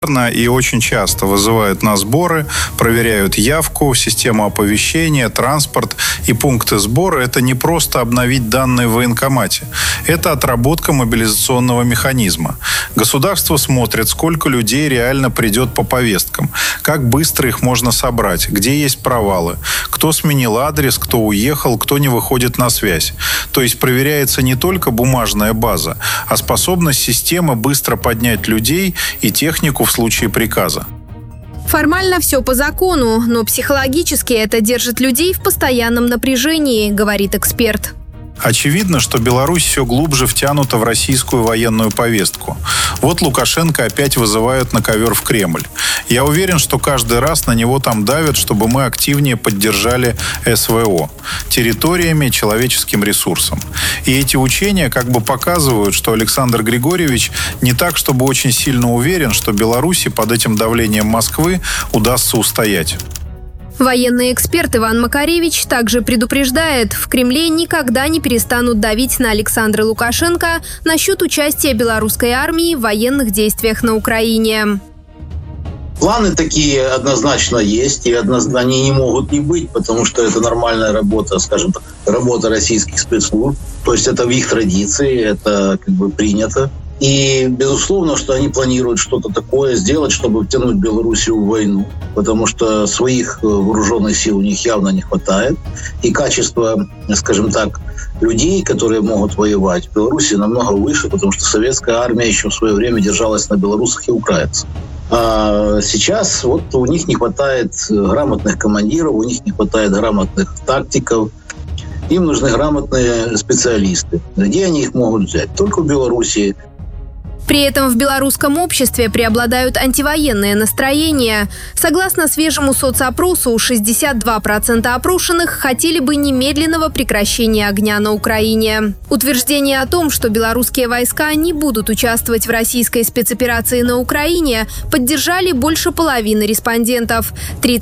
И очень часто вызывают на сборы, проверяют явку, систему оповещения, транспорт и пункты сбора. Это не просто обновить данные в военкомате. Это отработка мобилизационного механизма. Государство смотрит, сколько людей реально придет по повесткам, как быстро их можно собрать, где есть провалы, кто сменил адрес, кто уехал, кто не выходит на связь. То есть проверяется не только бумажная база, а способность системы быстро поднять людей и технику в случае приказа. Формально все по закону, но психологически это держит людей в постоянном напряжении, говорит эксперт. Очевидно, что Беларусь все глубже втянута в российскую военную повестку. Вот Лукашенко опять вызывают на ковер в Кремль. Я уверен, что каждый раз на него там давят, чтобы мы активнее поддержали СВО территориями, человеческим ресурсом. И эти учения как бы показывают, что Александр Григорьевич не так, чтобы очень сильно уверен, что Беларуси под этим давлением Москвы удастся устоять. Военный эксперт Иван Макаревич также предупреждает, в Кремле никогда не перестанут давить на Александра Лукашенко насчет участия белорусской армии в военных действиях на Украине. Планы такие однозначно есть, и они не могут не быть, потому что это нормальная работа, скажем так, работа российских спецслужб. То есть это в их традиции, это как бы принято. И, безусловно, что они планируют что-то такое сделать, чтобы втянуть Белоруссию в войну, потому что своих вооруженных сил у них явно не хватает. И качество, скажем так, людей, которые могут воевать в Беларуси, намного выше, потому что советская армия еще в свое время держалась на белорусах и украинцах. А сейчас вот у них не хватает грамотных командиров, у них не хватает грамотных тактиков. Им нужны грамотные специалисты. Где они их могут взять? Только в Беларуси. При этом в белорусском обществе преобладают антивоенные настроения. Согласно свежему соцопросу, 62% опрошенных хотели бы немедленного прекращения огня на Украине. Утверждение о том, что белорусские войска не будут участвовать в российской спецоперации на Украине, поддержали больше половины респондентов.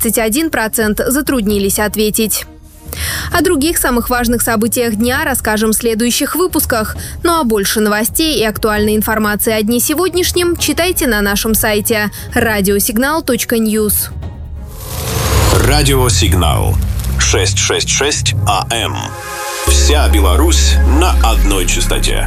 31% затруднились ответить. О других самых важных событиях дня расскажем в следующих выпусках. Ну а больше новостей и актуальной информации о дне сегодняшнем читайте на нашем сайте radiosignal.news. Радиосигнал 666 АМ. Вся Беларусь на одной частоте.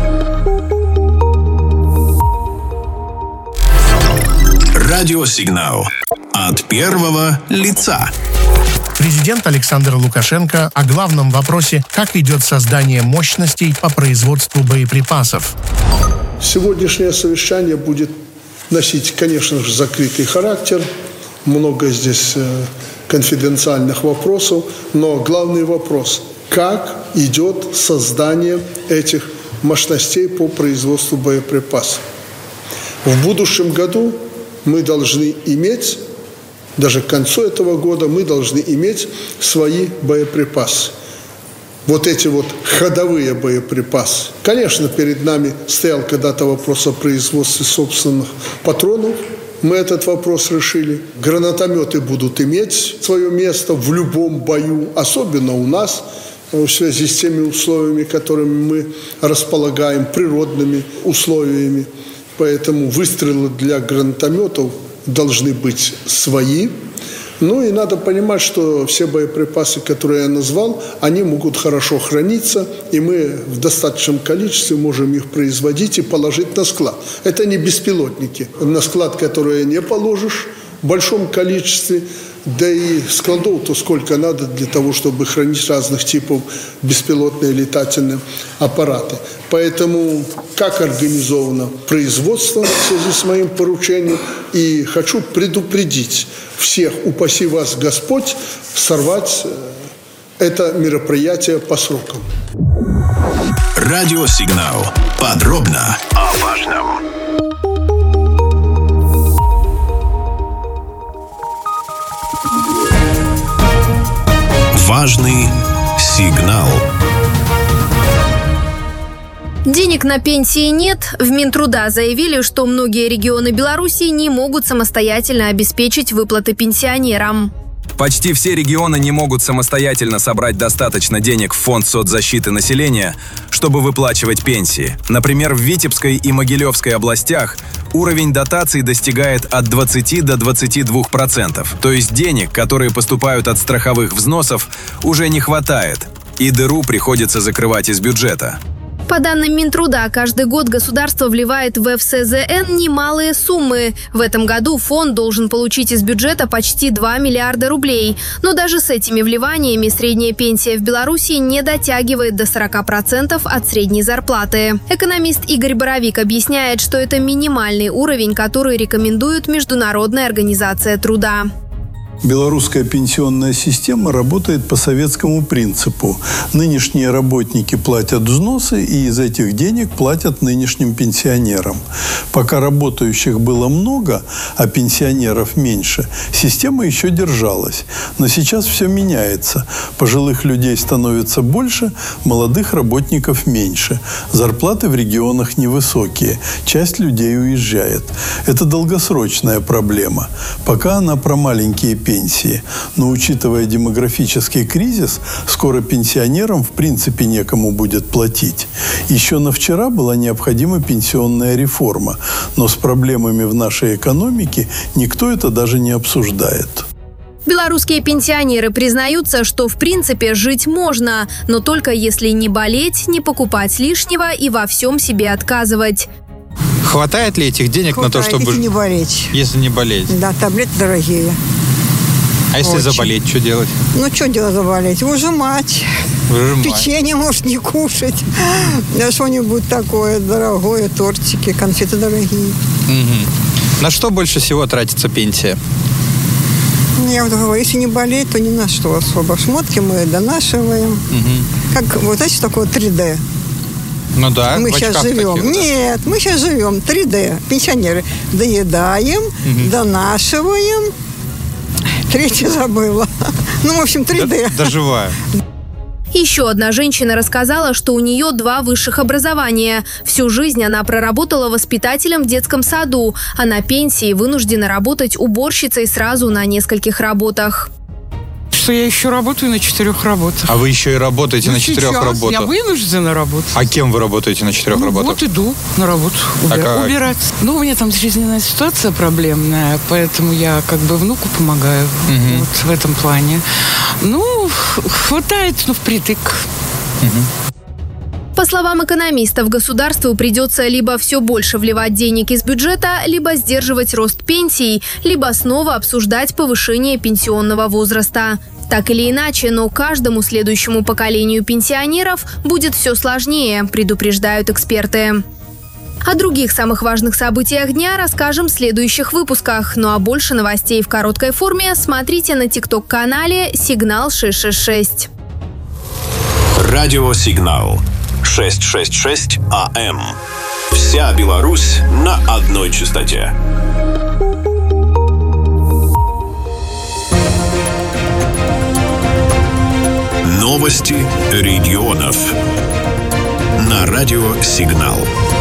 Радиосигнал от первого лица. Президент Александр Лукашенко о главном вопросе, как идет создание мощностей по производству боеприпасов. Сегодняшнее совещание будет носить, конечно же, закрытый характер. Много здесь конфиденциальных вопросов. Но главный вопрос – как идет создание этих мощностей по производству боеприпасов. В будущем году мы должны иметь, даже к концу этого года мы должны иметь свои боеприпасы. Вот эти вот ходовые боеприпасы. Конечно, перед нами стоял когда-то вопрос о производстве собственных патронов. Мы этот вопрос решили. Гранатометы будут иметь свое место в любом бою, особенно у нас, в связи с теми условиями, которыми мы располагаем, природными условиями. Поэтому выстрелы для гранатометов должны быть свои. Ну и надо понимать, что все боеприпасы, которые я назвал, они могут хорошо храниться, и мы в достаточном количестве можем их производить и положить на склад. Это не беспилотники. На склад, который не положишь в большом количестве, да и складов-то сколько надо для того, чтобы хранить разных типов беспилотные летательные аппараты. Поэтому как организовано производство в связи с моим поручением, и хочу предупредить всех, упаси вас Господь, сорвать это мероприятие по срокам. Радиосигнал. Подробно о важном. Важный сигнал. Денег на пенсии нет. В Минтруда заявили, что многие регионы Беларуси не могут самостоятельно обеспечить выплаты пенсионерам. Почти все регионы не могут самостоятельно собрать достаточно денег в фонд соцзащиты населения, чтобы выплачивать пенсии. Например, в Витебской и Могилевской областях уровень дотаций достигает от 20 до 22%. То есть денег, которые поступают от страховых взносов, уже не хватает, и дыру приходится закрывать из бюджета. По данным Минтруда, каждый год государство вливает в ФСЗН немалые суммы. В этом году фонд должен получить из бюджета почти 2 миллиарда рублей. Но даже с этими вливаниями средняя пенсия в Беларуси не дотягивает до 40% от средней зарплаты. Экономист Игорь Боровик объясняет, что это минимальный уровень, который рекомендует Международная организация труда. Белорусская пенсионная система работает по советскому принципу. Нынешние работники платят взносы, и из этих денег платят нынешним пенсионерам. Пока работающих было много, а пенсионеров меньше, система еще держалась. Но сейчас все меняется. Пожилых людей становится больше, молодых работников меньше. Зарплаты в регионах невысокие. Часть людей уезжает. Это долгосрочная проблема. Пока она про маленькие пенсии. Но, учитывая демографический кризис, скоро пенсионерам в принципе некому будет платить. Еще на вчера была необходима пенсионная реформа, но с проблемами в нашей экономике никто это даже не обсуждает. Белорусские пенсионеры признаются, что в принципе жить можно, но только если не болеть, не покупать лишнего и во всем себе отказывать. Хватает ли этих денег на то, чтобы... Если не болеть. Если не болеть. Да, таблетки дорогие. А если очень. Заболеть, что делать? Ну, что делать заболеть? Выжимать. Печенье, может, не кушать. Да что-нибудь такое дорогое, тортики, конфеты дорогие. Угу. На что больше всего тратится пенсия? Я вот говорю, если не болеть, то ни на что особо. Шмотки мы донашиваем. Угу. Как, вот знаете, такое 3D. Ну да, мы сейчас живем. Таких, да? Нет, мы сейчас живем 3D. Пенсионеры доедаем, донашиваем. Третье забыла. Ну, в общем, 3D. Доживаю. Еще одна женщина рассказала, что у нее 2 высших образования. Всю жизнь она проработала воспитателем в детском саду, а на пенсии вынуждена работать уборщицей сразу на нескольких работах. Что я еще работаю на 4 работах. А вы еще и работаете на 4 работах? Я вынуждена работать. А кем вы работаете на 4 работах? Вот иду на работу убирать. Ну, у меня там жизненная ситуация проблемная, поэтому я как бы внуку помогаю вот в этом плане. Ну, хватает, впритык. По словам экономистов, государству придется либо все больше вливать денег из бюджета, либо сдерживать рост пенсий, либо снова обсуждать повышение пенсионного возраста. Так или иначе, но каждому следующему поколению пенсионеров будет все сложнее, предупреждают эксперты. О других самых важных событиях дня расскажем в следующих выпусках. Ну а больше новостей в короткой форме смотрите на TikTok-канале «Сигнал 666». Радио «Сигнал» 666 АМ. Вся Беларусь на одной частоте. Новости регионов на радио «Сигнал».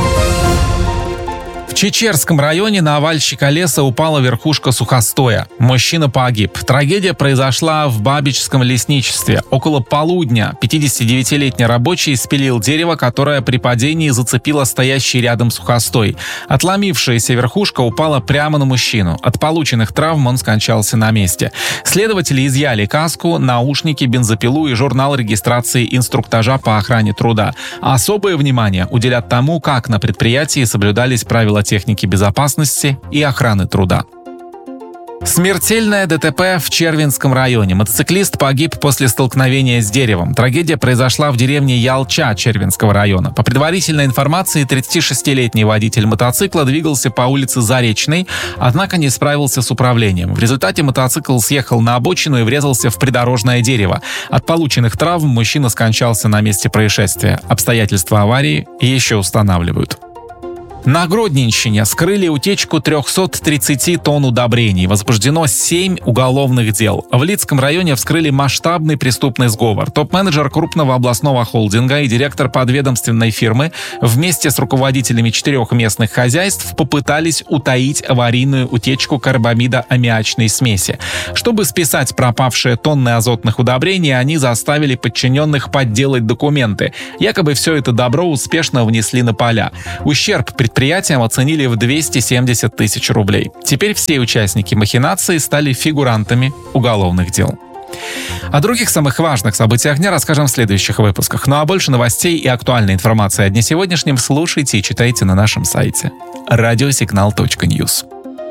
В Чечерском районе на овальщика леса упала верхушка сухостоя. Мужчина погиб. Трагедия произошла в Бабичском лесничестве. Около полудня 59-летний рабочий спилил дерево, которое при падении зацепило стоящий рядом сухостой. Отломившаяся верхушка упала прямо на мужчину. От полученных травм он скончался на месте. Следователи изъяли каску, наушники, бензопилу и журнал регистрации инструктажа по охране труда. Особое внимание уделят тому, как на предприятии соблюдались правила техники безопасности и охраны труда. Смертельное ДТП в Червинском районе. Мотоциклист погиб после столкновения с деревом. Трагедия произошла в деревне Ялча Червинского района. По предварительной информации, 36-летний водитель мотоцикла двигался по улице Заречной, однако не справился с управлением. В результате мотоцикл съехал на обочину и врезался в придорожное дерево. От полученных травм мужчина скончался на месте происшествия. Обстоятельства аварии еще устанавливают. На Гродненщине скрыли утечку 330 тонн удобрений. Возбуждено 7 уголовных дел. В Лидском районе вскрыли масштабный преступный сговор. Топ-менеджер крупного областного холдинга и директор подведомственной фирмы вместе с руководителями 4 местных хозяйств попытались утаить аварийную утечку карбамидо-аммиачной смеси. Чтобы списать пропавшие тонны азотных удобрений, они заставили подчиненных подделать документы. Якобы все это добро успешно внесли на поля. Ущерб предприятиям оценили в 270 тысяч рублей. Теперь все участники махинации стали фигурантами уголовных дел. О других самых важных событиях дня расскажем в следующих выпусках. Ну а больше новостей и актуальной информации о дне сегодняшнем слушайте и читайте на нашем сайте radiosignal.news.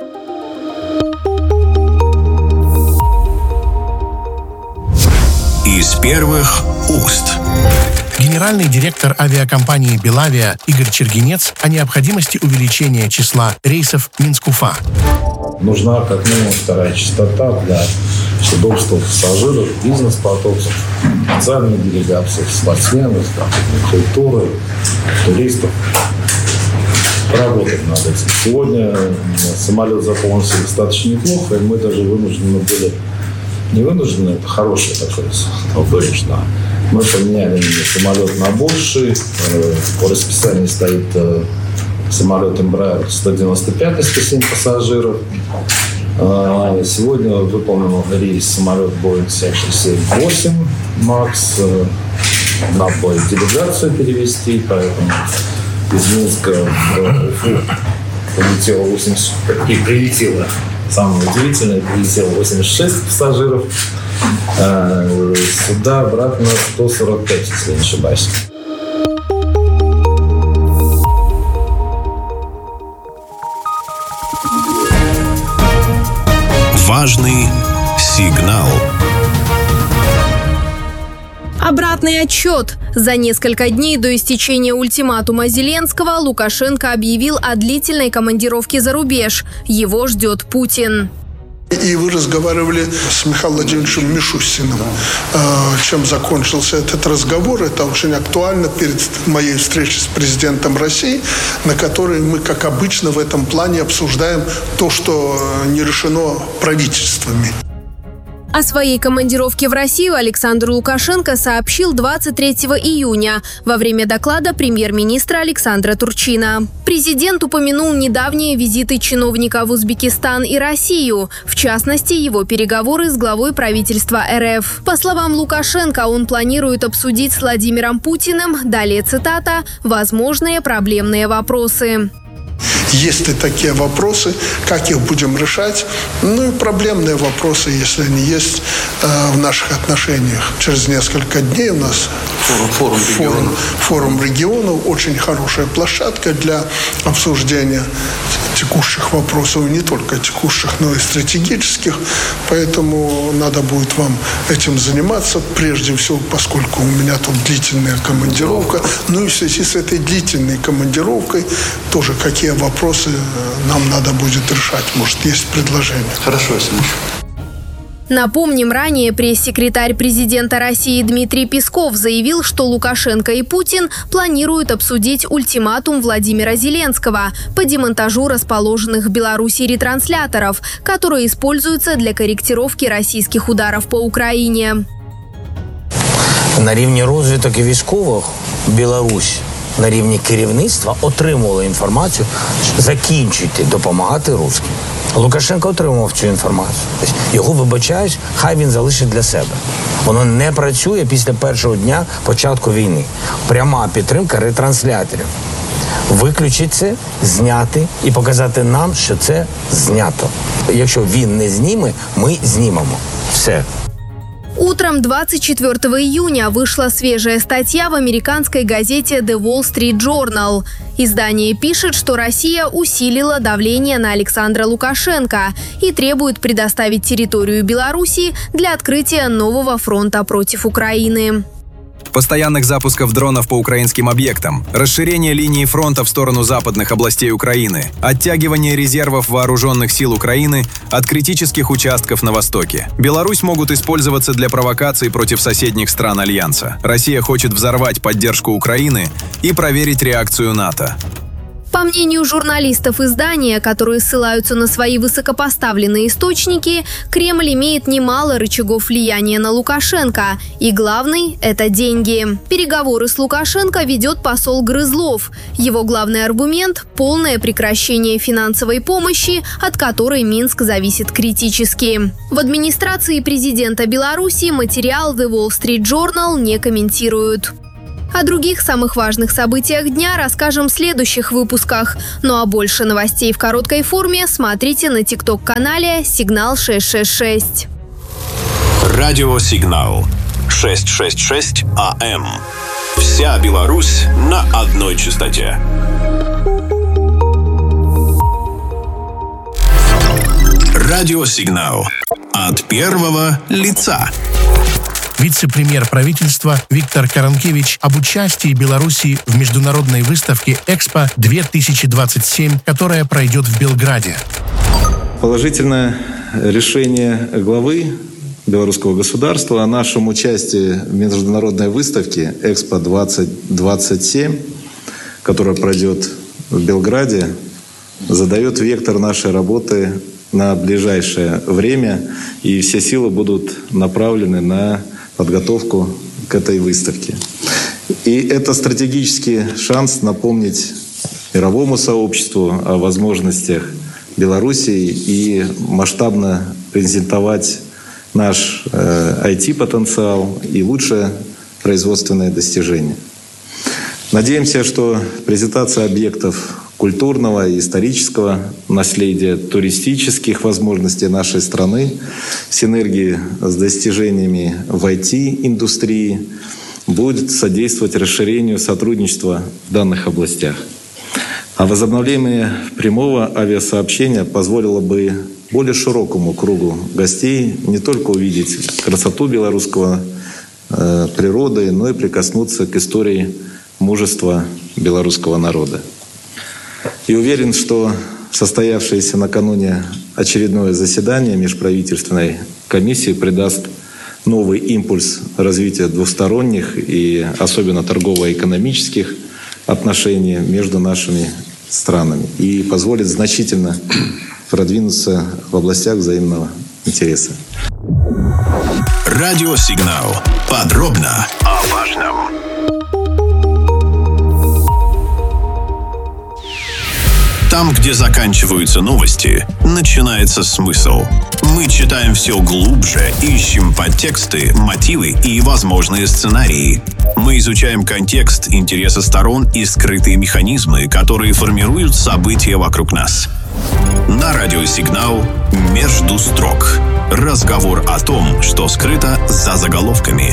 Из первых уст. Генеральный директор авиакомпании «Белавия» Игорь Чергинец о необходимости увеличения числа рейсов Минск-Уфа. Нужна как минимум вторая частота для удобства пассажиров, бизнес-потоков, официальных делегаций, спортсменов, культуры, туристов. Поработать над этим. Сегодня самолет заполнился достаточно неплохо, и мы даже вынуждены были, не вынуждены, это хорошее такое конечно. Мы поменяли самолет на больший. По расписанию стоит самолет Embraer 195 на 107 пассажиров. Сегодня выполнен рейс самолет Boeing 767-8 MAX. Надо было делегацию перевести, поэтому из Минска в Уфу прилетело, самое удивительное, прилетело 86 пассажиров. Сюда обратно 145, если не ошибаюсь. Важный сигнал. Обратный отчет. За несколько дней до истечения ультиматума Зеленского Лукашенко объявил о длительной командировке за рубеж. Его ждет Путин. И вы разговаривали с Михаилом Владимировичем Мишустиным. Чем закончился этот разговор? Это очень актуально перед моей встречей с президентом России, на которой мы, как обычно, в этом плане обсуждаем то, что не решено правительствами. О своей командировке в Россию Александр Лукашенко сообщил 23 июня во время доклада премьер-министра Александра Турчина. Президент упомянул недавние визиты чиновника в Узбекистан и Россию, в частности, его переговоры с главой правительства РФ. По словам Лукашенко, он планирует обсудить с Владимиром Путиным, далее цитата, «возможные проблемные вопросы». Есть ли такие вопросы, как их будем решать? Ну и проблемные вопросы, если они есть в наших отношениях. Через несколько дней у нас форум регионов. Очень хорошая площадка для обсуждения текущих вопросов, и не только текущих, но и стратегических. Поэтому надо будет вам этим заниматься, прежде всего, поскольку у меня тут длительная командировка. Ну и в связи с этой длительной командировкой тоже какие вопросы нам надо будет решать. Может, есть предложения. Хорошо, Василий. Напомним, ранее пресс-секретарь президента России Дмитрий Песков заявил, что Лукашенко и Путин планируют обсудить ультиматум Владимира Зеленского по демонтажу расположенных в Беларуси ретрансляторов, которые используются для корректировки российских ударов по Украине. На рівні розвиток і військових Білорусь на рівні керівництва отримувала інформацію, закінчуйте допомагати русським. Лукашенко отримав цю інформацію. Його вибачають, хай він залишить для себе. Воно не працює після першого дня початку війни. Пряма підтримка ретрансляторів. Виключити це, зняти і показати нам, що це знято. Якщо він не зніме, ми знімемо. Все. Утром 24 июня вышла свежая статья в американской газете The Wall Street Journal. Издание пишет, что Россия усилила давление на Александра Лукашенко и требует предоставить территорию Беларуси для открытия нового фронта против Украины. Постоянных запусков дронов по украинским объектам, расширение линии фронта в сторону западных областей Украины, оттягивание резервов вооруженных сил Украины от критических участков на Востоке. Беларусь могут использоваться для провокаций против соседних стран Альянса. Россия хочет взорвать поддержку Украины и проверить реакцию НАТО. По мнению журналистов издания, которые ссылаются на свои высокопоставленные источники, Кремль имеет немало рычагов влияния на Лукашенко. И главный – это деньги. Переговоры с Лукашенко ведет посол Грызлов. Его главный аргумент – полное прекращение финансовой помощи, от которой Минск зависит критически. В администрации президента Беларуси материал The Wall Street Journal не комментируют. О других самых важных событиях дня расскажем в следующих выпусках. Ну а больше новостей в короткой форме смотрите на TikTok-канале «Сигнал 666». Радио «Сигнал» 666 АМ. Вся Беларусь на одной частоте. Радио «Сигнал» от первого лица. Вице-премьер правительства Виктор Каранкевич об участии Беларуси в международной выставке «Экспо-2027», которая пройдет в Белграде. Положительное решение главы белорусского государства о нашем участии в международной выставке «Экспо-2027», которая пройдет в Белграде, задает вектор нашей работы на ближайшее время, и все силы будут направлены на подготовку к этой выставке. И это стратегический шанс напомнить мировому сообществу о возможностях Белоруссии и масштабно презентовать наш IT-потенциал и лучшие производственные достижения. Надеемся, что презентация объектов культурного и исторического наследия, туристических возможностей нашей страны в синергии с достижениями в IT-индустрии будет содействовать расширению сотрудничества в данных областях. А возобновление прямого авиасообщения позволило бы более широкому кругу гостей не только увидеть красоту белорусского природы, но и прикоснуться к истории мужества белорусского народа. И уверен, что состоявшееся накануне очередное заседание межправительственной комиссии придаст новый импульс развития двусторонних и особенно торгово-экономических отношений между нашими странами и позволит значительно продвинуться в областях взаимного интереса. Радио «Сигнал». Подробно о важном. Там, где заканчиваются новости, начинается смысл. Мы читаем все глубже, ищем подтексты, мотивы и возможные сценарии. Мы изучаем контекст, интересы сторон и скрытые механизмы, которые формируют события вокруг нас. На радио «Сигнал» «Между строк». Разговор о том, что скрыто за заголовками.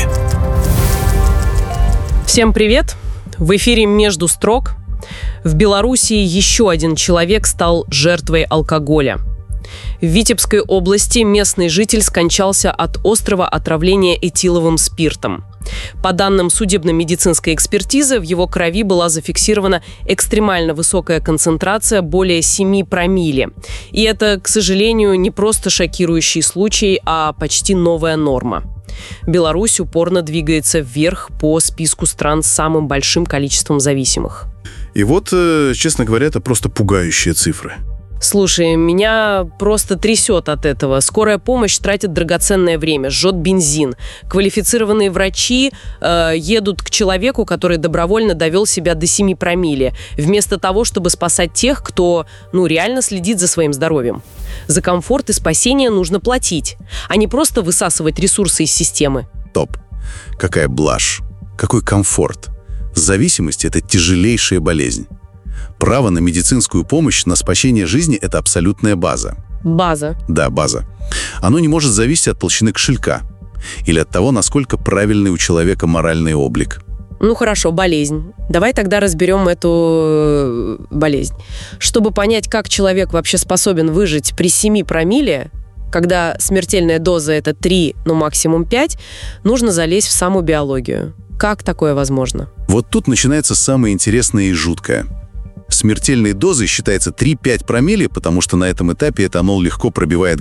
Всем привет! В эфире «Между строк». В Белоруссии еще один человек стал жертвой алкоголя. В Витебской области местный житель скончался от острого отравления этиловым спиртом. По данным судебно-медицинской экспертизы, в его крови была зафиксирована экстремально высокая концентрация более 7 промилле. И это, к сожалению, не просто шокирующий случай, а почти новая норма. Беларусь упорно двигается вверх по списку стран с самым большим количеством зависимых. И вот, честно говоря, это просто пугающие цифры. Слушай, меня просто трясет от этого. Скорая помощь тратит драгоценное время, жжет бензин. Квалифицированные врачи едут к человеку, который добровольно довел себя до 7 промилле, вместо того, чтобы спасать тех, кто, реально следит за своим здоровьем. За комфорт и спасение нужно платить, а не просто высасывать ресурсы из системы. Топ. Какая блажь. Какой комфорт. Зависимость – это тяжелейшая болезнь. Право на медицинскую помощь, на спасение жизни – это абсолютная база. База? Да, база. Оно не может зависеть от толщины кошелька или от того, насколько правильный у человека моральный облик. Хорошо, болезнь. Давай тогда разберем эту болезнь. Чтобы понять, как человек вообще способен выжить при 7 промилле, когда смертельная доза – это 3, максимум 5, нужно залезть в саму биологию. Как такое возможно? Вот тут начинается самое интересное и жуткое. Смертельной дозой считается 3-5 промилле, потому что на этом этапе этанол легко пробивает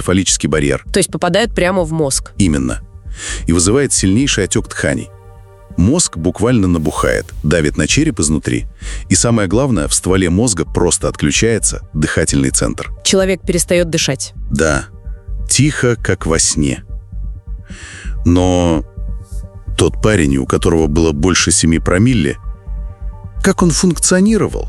гематоэнцефалический барьер. То есть попадает прямо в мозг? Именно. И вызывает сильнейший отек тканей. Мозг буквально набухает, давит на череп изнутри. И самое главное, в стволе мозга просто отключается дыхательный центр. Человек перестает дышать. Да, тихо, как во сне. Но тот парень, у которого было больше 7 промилле, как он функционировал?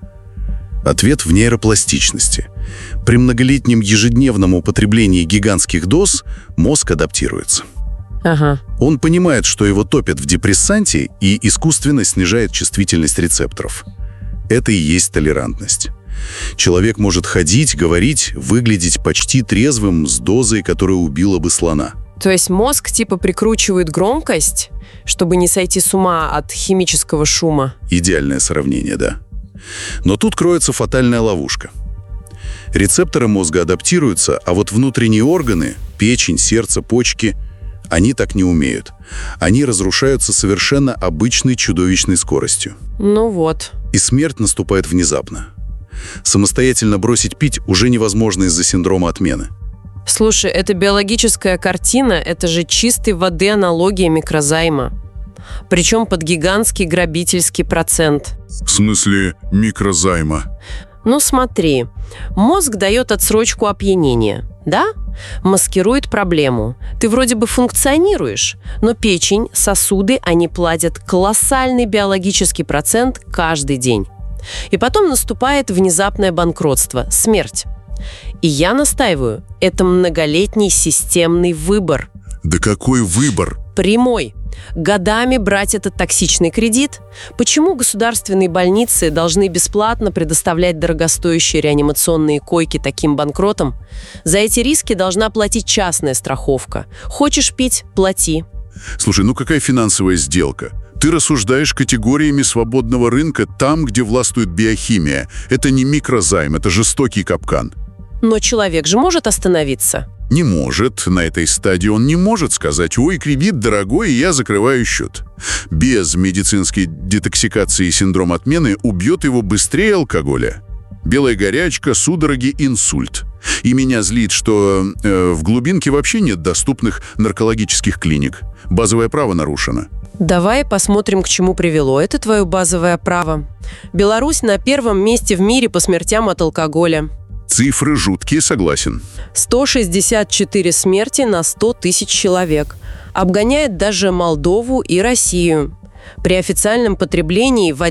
Ответ в нейропластичности. При многолетнем ежедневном употреблении гигантских доз мозг адаптируется. Ага. Он понимает, что его топят в депрессанте и искусственно снижает чувствительность рецепторов. Это и есть толерантность. Человек может ходить, говорить, выглядеть почти трезвым с дозой, которая убила бы слона. То есть мозг типа прикручивает громкость, чтобы не сойти с ума от химического шума? Идеальное сравнение, да. Но тут кроется фатальная ловушка. Рецепторы мозга адаптируются, а вот внутренние органы, печень, сердце, почки, они так не умеют. Они разрушаются совершенно обычной чудовищной скоростью. Ну вот. И смерть наступает внезапно. Самостоятельно бросить пить уже невозможно из-за синдрома отмены. Слушай, это биологическая картина, это же чистой воды аналогия микрозайма. Причем под гигантский грабительский процент. В смысле микрозайма? Ну смотри, мозг дает отсрочку опьянения, да? Маскирует проблему. Ты вроде бы функционируешь, но печень, сосуды, они платят колоссальный биологический процент каждый день. И потом наступает внезапное банкротство, смерть. И я настаиваю, это многолетний системный выбор. Да какой выбор? Прямой. Годами брать этот токсичный кредит? Почему государственные больницы должны бесплатно предоставлять дорогостоящие реанимационные койки таким банкротам? За эти риски должна платить частная страховка. Хочешь пить – плати. Слушай, ну какая финансовая сделка? Ты рассуждаешь категориями свободного рынка там, где властвует биохимия. Это не микрозайм, это жестокий капкан. Но человек же может остановиться? Не может. На этой стадии он не может сказать: «Ой, кредит дорогой, и я закрываю счет». Без медицинской детоксикации синдром отмены убьет его быстрее алкоголя. Белая горячка, судороги, инсульт. И меня злит, что в глубинке вообще нет доступных наркологических клиник. Базовое право нарушено. Давай посмотрим, к чему привело это твое базовое право. Беларусь на 1-м месте в мире по смертям от алкоголя. Цифры жуткие, согласен. 164 смерти на 100 тысяч человек. Обгоняет даже Молдову и Россию. При официальном потреблении в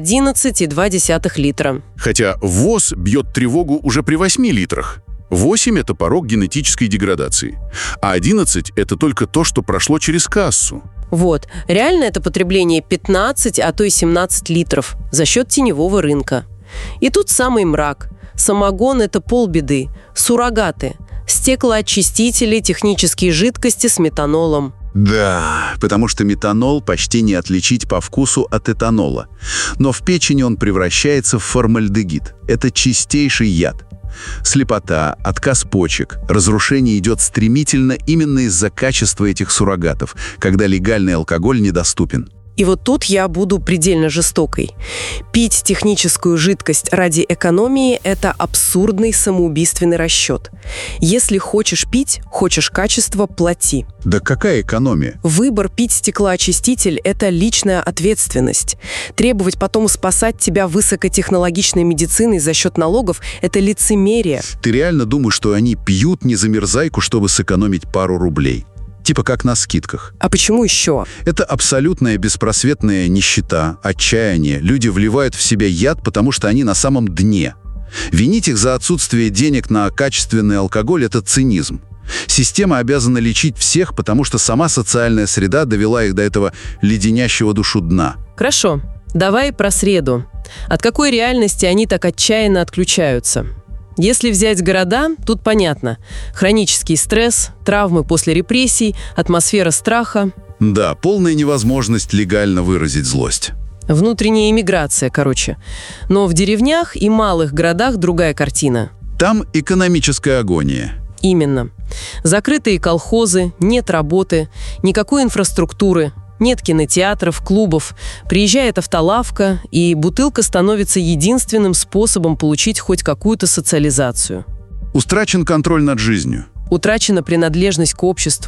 11,2 литра. Хотя ВОЗ бьет тревогу уже при 8 литрах. 8 – это порог генетической деградации. А 11 – это только то, что прошло через кассу. Вот. Реально это потребление 15, а то и 17 литров за счет теневого рынка. И тут самый мрак. Самогон – это полбеды. Суррогаты. Стеклоочистители, технические жидкости с метанолом. Да, потому что метанол почти не отличить по вкусу от этанола. Но в печени он превращается в формальдегид. Это чистейший яд. Слепота, отказ почек, разрушение идет стремительно именно из-за качества этих суррогатов, когда легальный алкоголь недоступен. И вот тут я буду предельно жестокой. Пить техническую жидкость ради экономии – это абсурдный самоубийственный расчет. Если хочешь пить, хочешь качество – плати. Да какая экономия? Выбор пить стеклоочиститель – это личная ответственность. Требовать потом спасать тебя высокотехнологичной медициной за счет налогов – это лицемерие. Ты реально думаешь, что они пьют незамерзайку, чтобы сэкономить пару рублей? Типа как на скидках. А почему еще? Это абсолютная беспросветная нищета, отчаяние. Люди вливают в себя яд, потому что они на самом дне. Винить их за отсутствие денег на качественный алкоголь – это цинизм. Система обязана лечить всех, потому что сама социальная среда довела их до этого леденящего душу дна. Хорошо. Давай про среду. От какой реальности они так отчаянно отключаются? Если взять города, тут понятно. Хронический стресс, травмы после репрессий, атмосфера страха. Да, полная невозможность легально выразить злость. Внутренняя эмиграция, короче. Но в деревнях и малых городах другая картина. Там экономическая агония. Именно. Закрытые колхозы, нет работы, никакой инфраструктуры. Нет кинотеатров, клубов. Приезжает автолавка, и бутылка становится единственным способом получить хоть какую-то социализацию. Утрачен контроль над жизнью. Утрачена принадлежность к обществу.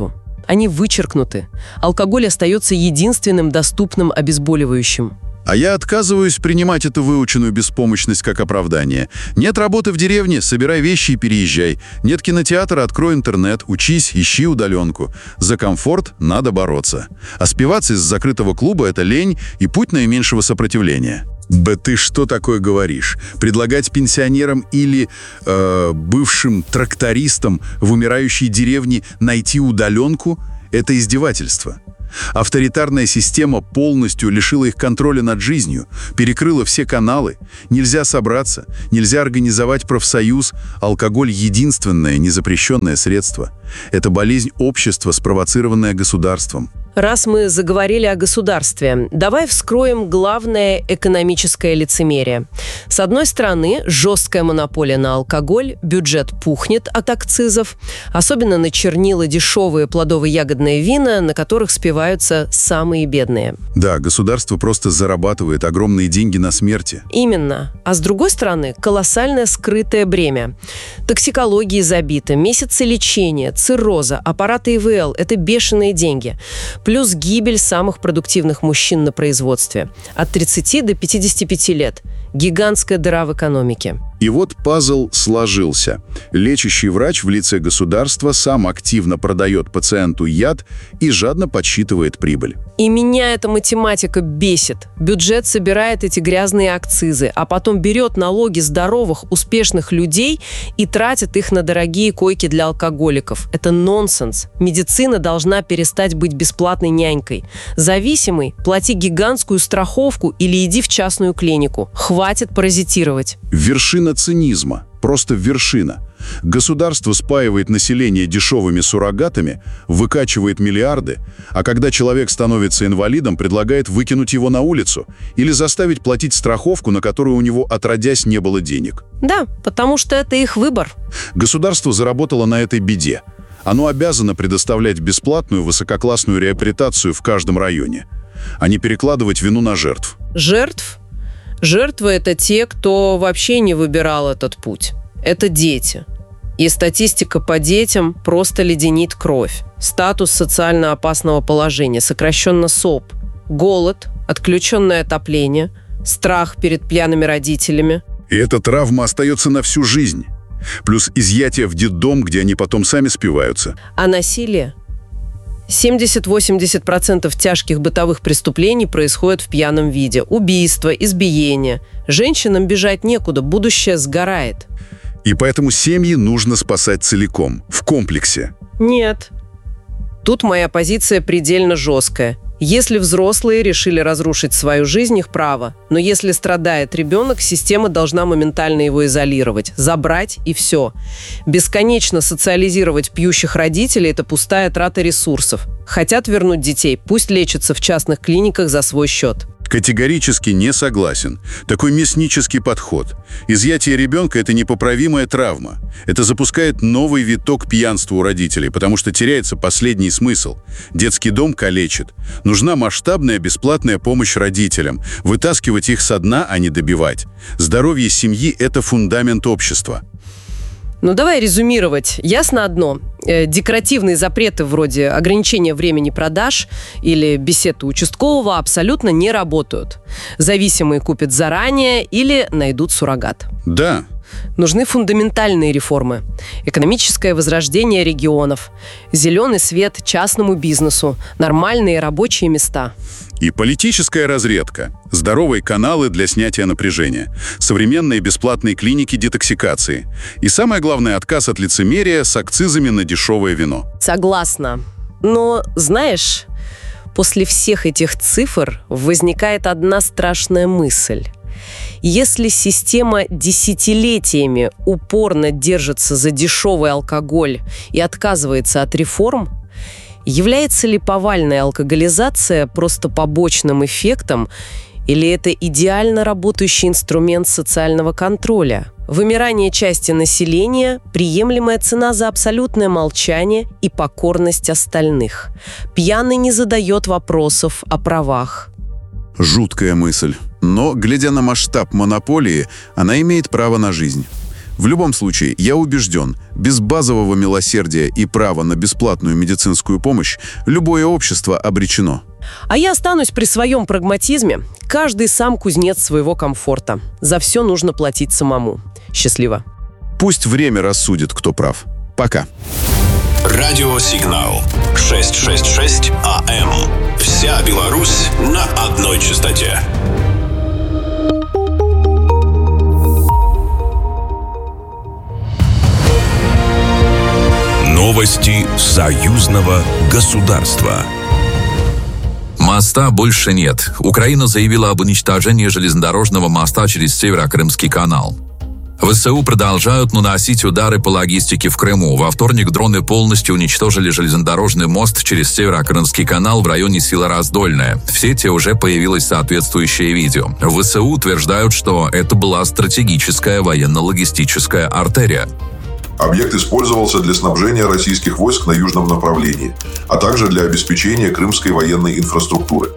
Они вычеркнуты. Алкоголь остается единственным доступным обезболивающим. А я отказываюсь принимать эту выученную беспомощность как оправдание. Нет работы в деревне, собирай вещи и переезжай. Нет кинотеатра, открой интернет, учись, ищи удаленку. За комфорт надо бороться. А спиваться из закрытого клуба – это лень и путь наименьшего сопротивления. Да ты что такое говоришь? Предлагать пенсионерам или бывшим трактористам в умирающей деревне найти удаленку – это издевательство. Авторитарная система полностью лишила их контроля над жизнью, перекрыла все каналы. Нельзя собраться, нельзя организовать профсоюз. Алкоголь – единственное незапрещенное средство. Это болезнь общества, спровоцированная государством. Раз мы заговорили о государстве, давай вскроем главное экономическое лицемерие. С одной стороны, жесткая монополия на алкоголь, бюджет пухнет от акцизов, особенно на чернила, дешевые плодово-ягодные вина, на которых спиваются самые бедные. Да, государство просто зарабатывает огромные деньги на смерти. Именно. А с другой стороны, колоссальное скрытое бремя. Токсикологии забито, месяцы лечения, цирроза, аппараты ИВЛ – это бешеные деньги. Плюс гибель самых продуктивных мужчин на производстве. От 30 до 55 лет. Гигантская дыра в экономике. И вот пазл сложился. Лечащий врач в лице государства сам активно продает пациенту яд и жадно подсчитывает прибыль. И меня эта математика бесит. Бюджет собирает эти грязные акцизы, а потом берет налоги здоровых, успешных людей и тратит их на дорогие койки для алкоголиков. Это нонсенс. Медицина должна перестать быть бесплатной нянькой. Зависимый – плати гигантскую страховку или иди в частную клинику. Хватит паразитировать. Вершина цинизма. Просто вершина. Государство спаивает население дешевыми суррогатами, выкачивает миллиарды, а когда человек становится инвалидом, предлагает выкинуть его на улицу или заставить платить страховку, на которую у него отродясь не было денег. Да, потому что это их выбор. Государство заработало на этой беде. Оно обязано предоставлять бесплатную высококлассную реабилитацию в каждом районе, а не перекладывать вину на жертв. Жертв? Жертвы – это те, кто вообще не выбирал этот путь. Это дети. И статистика по детям просто леденит кровь. Статус социально опасного положения, сокращенно СОП. Голод, отключенное отопление, страх перед пьяными родителями. И эта травма остается на всю жизнь. Плюс изъятие в детдом, где они потом сами спиваются. А насилие? 70-80% тяжких бытовых преступлений происходят в пьяном виде. Убийства, избиения. Женщинам бежать некуда, будущее сгорает. И поэтому семьи нужно спасать целиком, в комплексе. Нет. Тут моя позиция предельно жесткая. Если взрослые решили разрушить свою жизнь, их право. Но если страдает ребенок, система должна моментально его изолировать, забрать и все. Бесконечно социализировать пьющих родителей – это пустая трата ресурсов. Хотят вернуть детей, пусть лечатся в частных клиниках за свой счет. Категорически не согласен. Такой мяснический подход. Изъятие ребенка – это непоправимая травма. Это запускает новый виток пьянства у родителей, потому что теряется последний смысл. Детский дом калечит. Нужна масштабная бесплатная помощь родителям. Вытаскивать их со дна, а не добивать. Здоровье семьи – это фундамент общества. Ну, давай резюмировать. Ясно одно. Декоративные запреты вроде ограничения времени продаж или беседы участкового абсолютно не работают. Зависимые купят заранее или найдут суррогат. Да. Нужны фундаментальные реформы. Экономическое возрождение регионов. Зеленый свет частному бизнесу. Нормальные рабочие места. И политическая разрядка. Здоровые каналы для снятия напряжения. Современные бесплатные клиники детоксикации. И самое главное, отказ от лицемерия с акцизами на дешевое вино. Согласна. Но, знаешь, после всех этих цифр возникает одна страшная мысль. Если система десятилетиями упорно держится за дешевый алкоголь и отказывается от реформ, является ли повальная алкоголизация просто побочным эффектом, или это идеально работающий инструмент социального контроля? Вымирание части населения – приемлемая цена за абсолютное молчание и покорность остальных. Пьяный не задает вопросов о правах. Жуткая мысль. Но, глядя на масштаб монополии, она имеет право на жизнь. В любом случае, я убежден, без базового милосердия и права на бесплатную медицинскую помощь любое общество обречено. А я останусь при своем прагматизме. Каждый сам кузнец своего комфорта. За все нужно платить самому. Счастливо. Пусть время рассудит, кто прав. Пока. Радиосигнал 666 АМ. Вся Беларусь на одной частоте. Новости союзного государства. Моста больше нет. Украина заявила об уничтожении железнодорожного моста через Северо-Крымский канал. ВСУ продолжают наносить удары по логистике в Крыму. Во вторник дроны полностью уничтожили железнодорожный мост через Северо-Крымский канал в районе села Раздольное. В сети уже появилось соответствующее видео. ВСУ утверждают, что это была стратегическая военно-логистическая артерия. Объект использовался для снабжения российских войск на южном направлении, а также для обеспечения крымской военной инфраструктуры.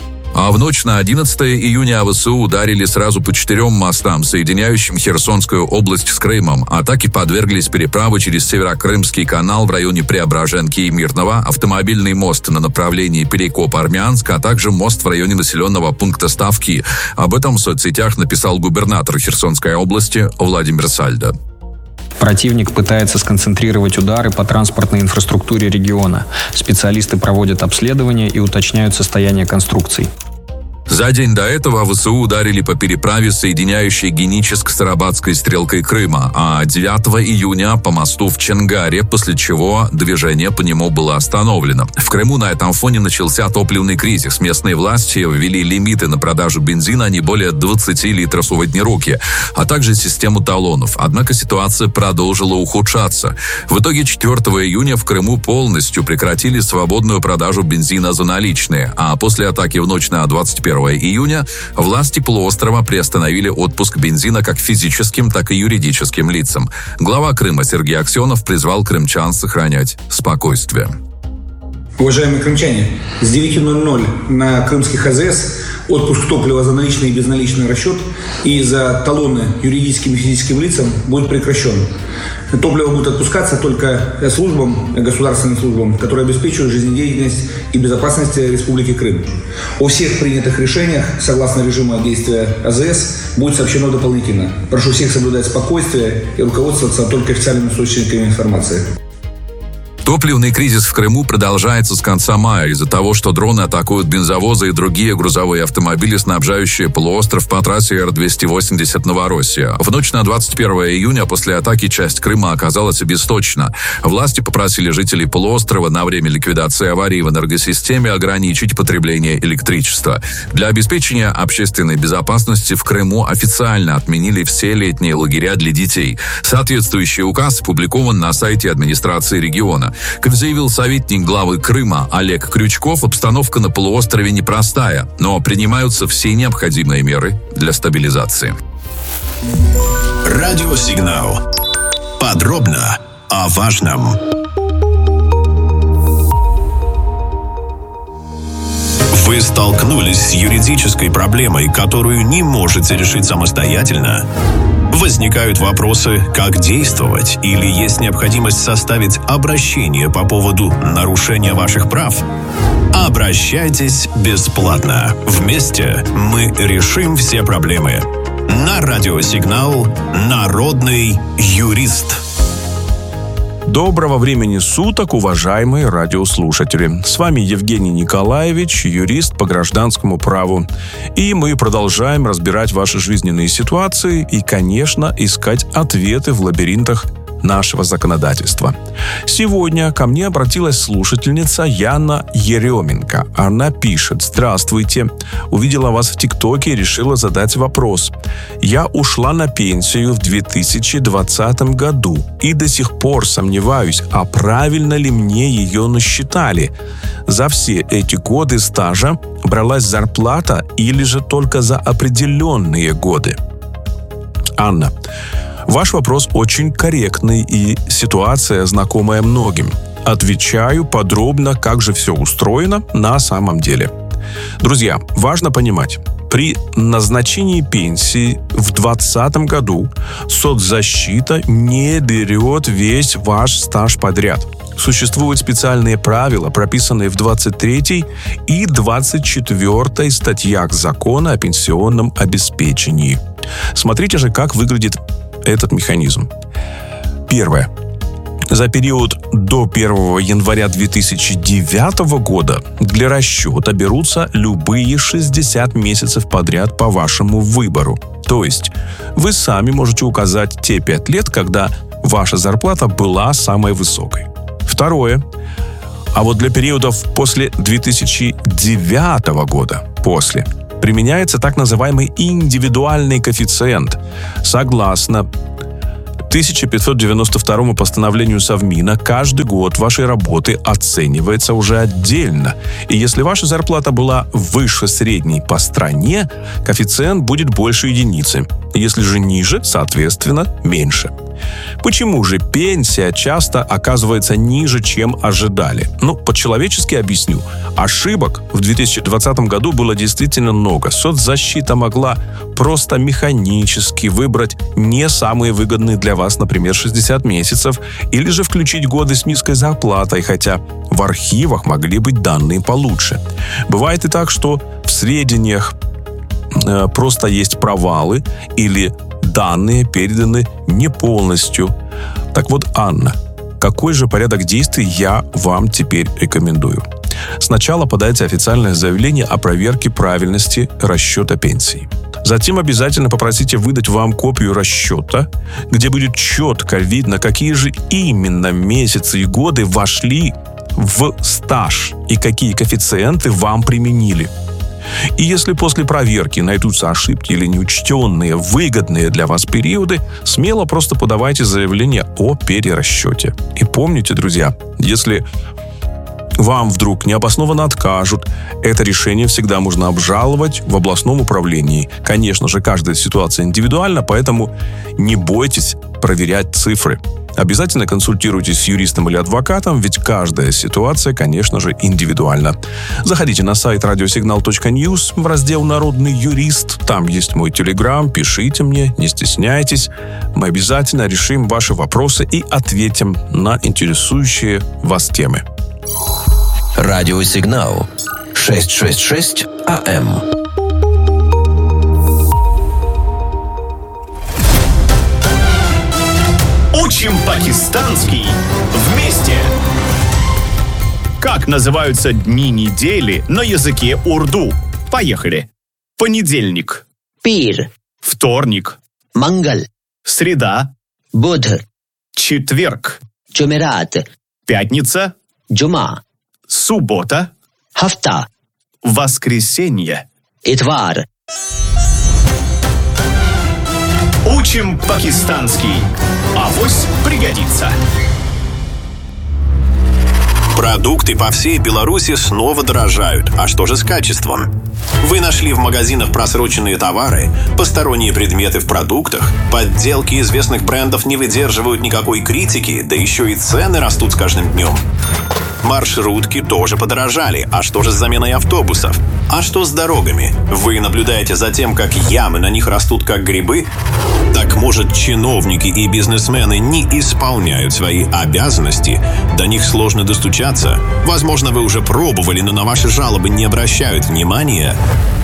А в ночь на 11 июня ВСУ ударили сразу по 4 мостам, соединяющим Херсонскую область с Крымом. Атаки подверглись переправы через Северо-Крымский канал в районе Преображенки и Мирного, автомобильный мост на направлении Перекоп-Армянск, а также мост в районе населенного пункта Ставки. Об этом в соцсетях написал губернатор Херсонской области Владимир Сальдо. Противник пытается сконцентрировать удары по транспортной инфраструктуре региона. Специалисты проводят обследование и уточняют состояние конструкций. За день до этого ВСУ ударили по переправе, соединяющей Геническ с Арабатской стрелкой Крыма, а 9 июня по мосту в Чангаре, после чего движение по нему было остановлено. В Крыму на этом фоне начался топливный кризис. Местные власти ввели лимиты на продажу бензина не более 20 литров в одни руки, а также систему талонов. Однако ситуация продолжила ухудшаться. В итоге 4 июня в Крыму полностью прекратили свободную продажу бензина за наличные, а после атаки в ночь на 21 июня власти полуострова приостановили отпуск бензина как физическим, так и юридическим лицам. Глава Крыма Сергей Аксенов призвал крымчан сохранять спокойствие. Уважаемые крымчане, с 9:00 на крымских АЗС отпуск топлива за наличный и безналичный расчет и за талоны юридическим и физическим лицам будет прекращен. Топливо будет отпускаться только службам, государственным службам, которые обеспечивают жизнедеятельность и безопасность Республики Крым. О всех принятых решениях, согласно режиму действия АЗС, будет сообщено дополнительно. Прошу всех соблюдать спокойствие и руководствоваться только официальными источниками информации. Топливный кризис в Крыму продолжается с конца мая из-за того, что дроны атакуют бензовозы и другие грузовые автомобили, снабжающие полуостров по трассе Р-280 Новороссия. В ночь на 21 июня после атаки часть Крыма оказалась обесточена. Власти попросили жителей полуострова на время ликвидации аварии в энергосистеме ограничить потребление электричества. Для обеспечения общественной безопасности в Крыму официально отменили все летние лагеря для детей. Соответствующий указ опубликован на сайте администрации региона. Как заявил советник главы Крыма Олег Крючков, обстановка на полуострове непростая, но принимаются все необходимые меры для стабилизации. Радиосигнал. Подробно о важном. Вы столкнулись с юридической проблемой, которую не можете решить самостоятельно? Возникают вопросы, как действовать, или есть необходимость составить обращение по поводу нарушения ваших прав? Обращайтесь бесплатно. Вместе мы решим все проблемы. На радиосигнал «Народный юрист». Доброго времени суток, уважаемые радиослушатели. С вами Евгений Николаевич, юрист по гражданскому праву. И мы продолжаем разбирать ваши жизненные ситуации и, конечно, искать ответы в лабиринтах нашего законодательства. Сегодня ко мне обратилась слушательница Яна Еременко. Она пишет: «Здравствуйте. Увидела вас в ТикТоке и решила задать вопрос. Я ушла на пенсию в 2020 году и до сих пор сомневаюсь, а правильно ли мне ее насчитали. За все эти годы стажа бралась зарплата или же только за определенные годы?» Анна, ваш вопрос очень корректный и ситуация знакомая многим. Отвечаю подробно, как же все устроено на самом деле. Друзья, важно понимать, При назначении пенсии в 2020 году соцзащита не берет весь ваш стаж подряд. Существуют специальные правила, прописанные в 23 и 24 статьях Закона о пенсионном обеспечении. Смотрите же, как выглядит этот механизм. Первое. За период до 1 января 2009 года для расчета берутся любые 60 месяцев подряд по вашему выбору. То есть вы сами можете указать те 5 лет, когда ваша зарплата была самой высокой. Второе. А вот для периодов после 2009 года, применяется так называемый индивидуальный коэффициент. Согласно 1592 постановлению Совмина, каждый год вашей работы оценивается уже отдельно. И если ваша зарплата была выше средней по стране, коэффициент будет больше единицы. Если же ниже, соответственно, меньше. Почему же пенсия часто оказывается ниже, чем ожидали? По-человечески объясню. Ошибок в 2020 году было действительно много. Соцзащита могла просто механически выбрать не самые выгодные для вас, например, 60 месяцев, или же включить годы с низкой зарплатой, хотя в архивах могли быть данные получше. Бывает и так, что в сведениях просто есть провалы или данные переданы не полностью. Так вот, Анна, какой же порядок действий я вам теперь рекомендую? Сначала подайте официальное заявление о проверке правильности расчета пенсии. Затем обязательно попросите выдать вам копию расчета, где будет четко видно, какие же именно месяцы и годы вошли в стаж и какие коэффициенты вам применили. И если после проверки найдутся ошибки или неучтенные, выгодные для вас периоды, смело просто подавайте заявление о перерасчете. И помните, друзья, если вам вдруг необоснованно откажут, это решение всегда можно обжаловать в областном управлении. Конечно же, каждая ситуация индивидуальна, поэтому не бойтесь проверять цифры. Обязательно консультируйтесь с юристом или адвокатом, ведь каждая ситуация, конечно же, индивидуальна. Заходите на сайт radiosignal.news в раздел «Народный юрист». Там есть мой телеграм, пишите мне, не стесняйтесь. Мы обязательно решим ваши вопросы и ответим на интересующие вас темы. Радиосигнал 666 АМ. Учим пакистанский вместе! Как называются дни недели на языке урду? Поехали! Понедельник. Пир. Вторник. Мангал. Среда. Будх. Четверг. Джумерат. Пятница. Джума. Суббота. Хафта. Воскресенье. Итвар. Учим пакистанский. Авось пригодится. Продукты по всей Беларуси снова дорожают. А что же с качеством? Вы нашли в магазинах просроченные товары, посторонние предметы в продуктах, подделки известных брендов не выдерживают никакой критики, да еще и цены растут с каждым днем. Маршрутки тоже подорожали. А что же с заменой автобусов? А что с дорогами? Вы наблюдаете за тем, как ямы на них растут как грибы? Так может, чиновники и бизнесмены не исполняют свои обязанности? До них сложно достучаться? Возможно, вы уже пробовали, но на ваши жалобы не обращают внимания?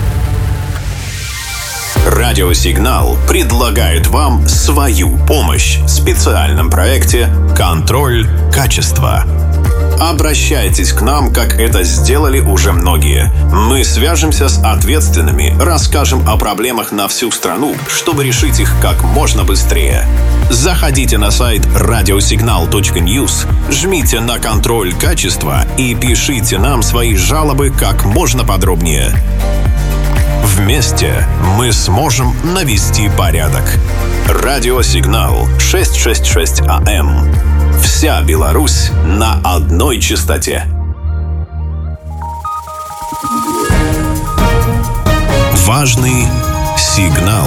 Радиосигнал предлагает вам свою помощь в специальном проекте «Контроль качества». Обращайтесь к нам, как это сделали уже многие. Мы свяжемся с ответственными, расскажем о проблемах на всю страну, чтобы решить их как можно быстрее. Заходите на сайт radiosignal.news, жмите на «Контроль качества» и пишите нам свои жалобы как можно подробнее. Вместе мы сможем навести порядок. Радиосигнал 666 АМ. Вся Беларусь на одной частоте. Важный сигнал.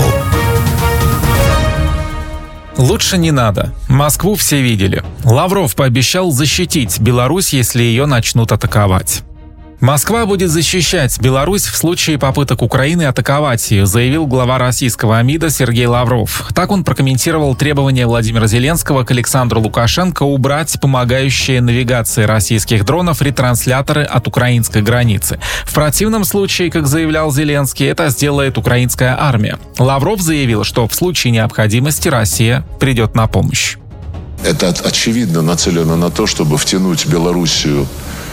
Лучше не надо. Москву все видели. Лавров пообещал защитить Беларусь, если ее начнут атаковать. Москва будет защищать Беларусь в случае попыток Украины атаковать ее, заявил глава российского МИДа Сергей Лавров. Так он прокомментировал требования Владимира Зеленского к Александру Лукашенко убрать помогающие навигации российских дронов ретрансляторы от украинской границы. В противном случае, как заявлял Зеленский, это сделает украинская армия. Лавров заявил, что в случае необходимости Россия придет на помощь. Это очевидно нацелено на то, чтобы втянуть Белоруссию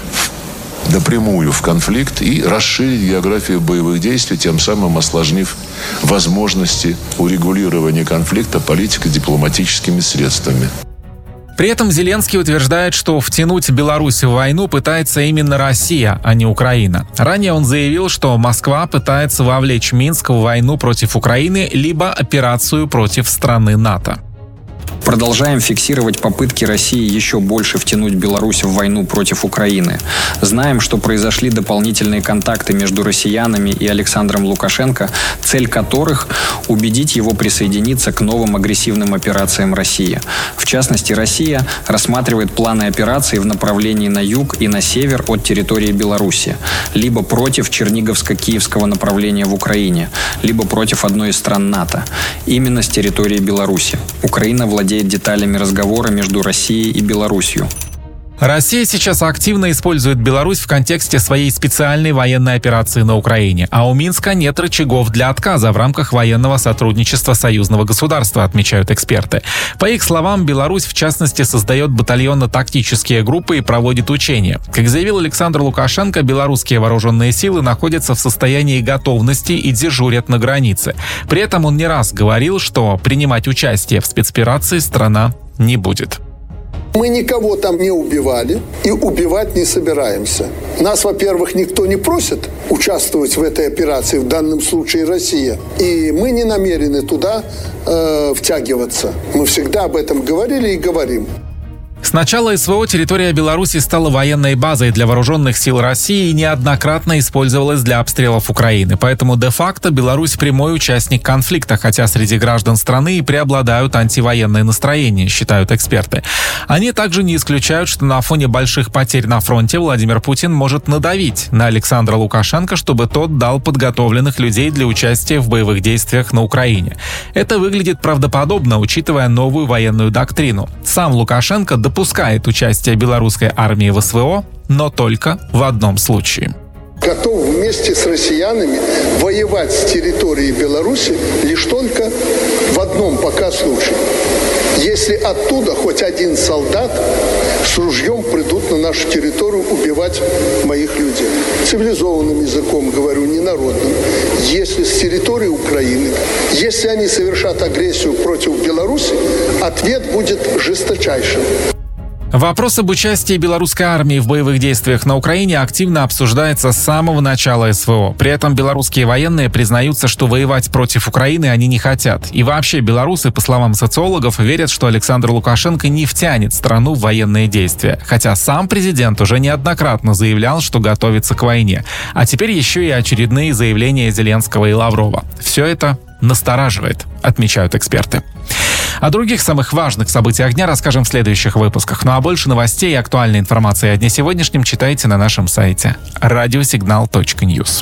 напрямую в конфликт и расширить географию боевых действий, тем самым осложнив возможности урегулирования конфликта политико-дипломатическими средствами. При этом Зеленский утверждает, что втянуть Беларусь в войну пытается именно Россия, а не Украина. Ранее он заявил, что Москва пытается вовлечь Минск в войну против Украины либо операцию против страны НАТО. Продолжаем фиксировать попытки России еще больше втянуть Беларусь в войну против Украины. Знаем, что произошли дополнительные контакты между россиянами и Александром Лукашенко, цель которых – убедить его присоединиться к новым агрессивным операциям России. В частности, Россия рассматривает планы операций в направлении на юг и на север от территории Беларуси, либо против Черниговско-Киевского направления в Украине, либо против одной из стран НАТО, именно с территории Беларуси. Украина владеет деталями разговора между Россией и Беларусью. Россия сейчас активно использует Беларусь в контексте своей специальной военной операции на Украине, а у Минска нет рычагов для отказа в рамках военного сотрудничества союзного государства, отмечают эксперты. По их словам, Беларусь, в частности, создает батальонно-тактические группы и проводит учения. Как заявил Александр Лукашенко, белорусские вооруженные силы находятся в состоянии готовности и дежурят на границе. При этом он не раз говорил, что принимать участие в спецоперации страна не будет. Мы никого там не убивали и убивать не собираемся. Нас, во-первых, никто не просит участвовать в этой операции, в данном случае Россия. И мы не намерены туда втягиваться. Мы всегда об этом говорили и говорим. С начала СВО территория Беларуси стала военной базой для вооруженных сил России и неоднократно использовалась для обстрелов Украины. Поэтому де-факто Беларусь прямой участник конфликта, хотя среди граждан страны и преобладают антивоенные настроения, считают эксперты. Они также не исключают, что на фоне больших потерь на фронте Владимир Путин может надавить на Александра Лукашенко, чтобы тот дал подготовленных людей для участия в боевых действиях на Украине. Это выглядит правдоподобно, учитывая новую военную доктрину. Сам Лукашенко допускает участие белорусской армии в СВО, но только в одном случае. Готов вместе с россиянами воевать с территории Беларуси лишь только в одном пока случае. Если оттуда хоть один солдат с ружьем придут на нашу территорию убивать моих людей. Цивилизованным языком говорю, не народным. Если с территории Украины, если они совершат агрессию против Беларуси, ответ будет жесточайшим. Вопрос об участии белорусской армии в боевых действиях на Украине активно обсуждается с самого начала СВО. При этом белорусские военные признаются, что воевать против Украины они не хотят. И вообще белорусы, по словам социологов, верят, что Александр Лукашенко не втянет страну в военные действия. Хотя сам президент уже неоднократно заявлял, что готовится к войне. А теперь еще и очередные заявления Зеленского и Лаврова. Все это настораживает, отмечают эксперты. О других самых важных событиях дня расскажем в следующих выпусках. Ну а больше новостей и актуальной информации о дне сегодняшнем читайте на нашем сайте radiosignal.news.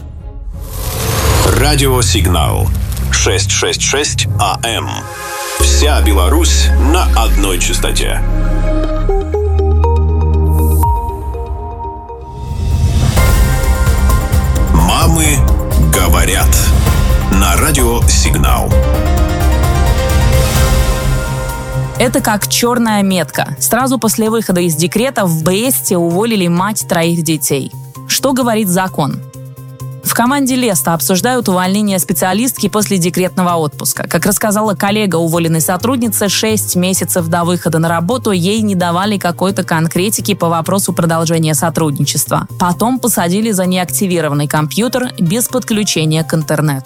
Радиосигнал 666 АМ. Вся Беларусь на одной частоте. Мамы говорят. На радиосигнал. Это как черная метка. Сразу после выхода из декрета в Бресте уволили мать 3 детей. Что говорит закон? В команде Леста обсуждают увольнение специалистки после декретного отпуска. Как рассказала коллега уволенной сотрудницы, 6 месяцев до выхода на работу ей не давали какой-то конкретики по вопросу продолжения сотрудничества. Потом посадили за неактивированный компьютер без подключения к интернету.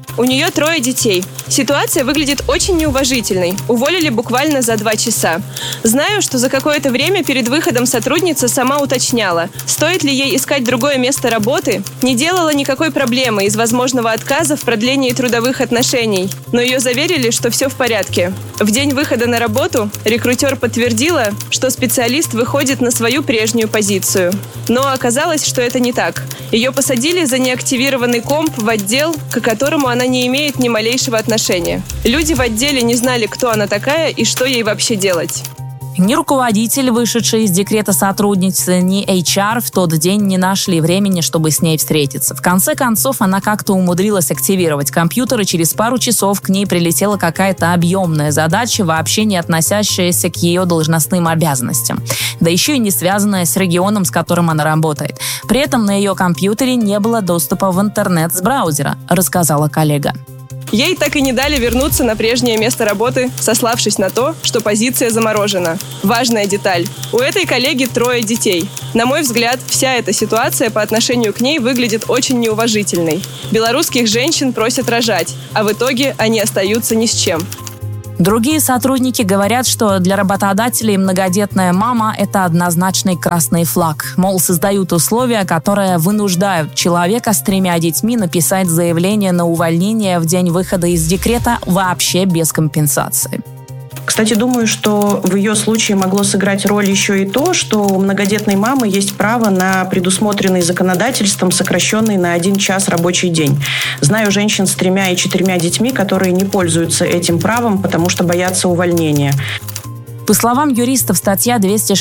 У нее 3 детей. Ситуация выглядит очень неуважительной. Уволили буквально за 2 часа. Знаю, что за какое-то время перед выходом сотрудница сама уточняла, стоит ли ей искать другое место работы, не делала никакой проблемы из возможного отказа в продлении трудовых отношений. Но ее заверили, что все в порядке. В день выхода на работу рекрутер подтвердила, что специалист выходит на свою прежнюю позицию. Но оказалось, что это не так. Ее посадили за неактивированный комп в отдел, к которому она не имеет ни малейшего отношения. Люди в отделе не знали, кто она такая и что ей вообще делать. Ни руководитель, вышедший из декрета сотрудницы, ни HR в тот день не нашли времени, чтобы с ней встретиться. В конце концов, она как-то умудрилась активировать компьютер, и через пару часов к ней прилетела какая-то объемная задача, вообще не относящаяся к ее должностным обязанностям. Да еще и не связанная с регионом, с которым она работает. При этом на ее компьютере не было доступа в интернет с браузера, рассказала коллега. Ей так и не дали вернуться на прежнее место работы, сославшись на то, что позиция заморожена. Важная деталь. У этой коллеги 3 детей. На мой взгляд, вся эта ситуация по отношению к ней выглядит очень неуважительной. Белорусских женщин просят рожать, а в итоге они остаются ни с чем. Другие сотрудники говорят, что для работодателей многодетная мама – это однозначный красный флаг. Мол, создают условия, которые вынуждают человека с 3 детьми написать заявление на увольнение в день выхода из декрета вообще без компенсации. Кстати, думаю, что в ее случае могло сыграть роль еще и то, что у многодетной мамы есть право на предусмотренный законодательством сокращенный на 1 час рабочий день. Знаю женщин с 3 и 4 детьми, которые не пользуются этим правом, потому что боятся увольнения. По словам юристов, статья